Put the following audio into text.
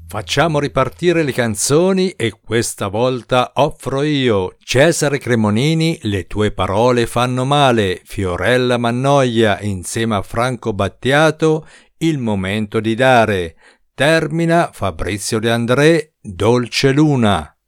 Facciamo ripartire le canzoni e questa volta offro io. Cesare Cremonini, le tue parole fanno male. Fiorella Mannoia insieme a Franco Battiato, il momento di dare. Termina Fabrizio De André, Dolce Luna.